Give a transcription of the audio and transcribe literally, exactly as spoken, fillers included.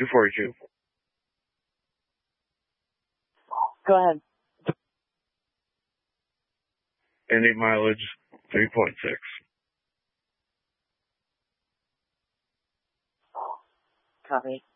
two forty-two. Go ahead. Ending mileage, three point six. Copy.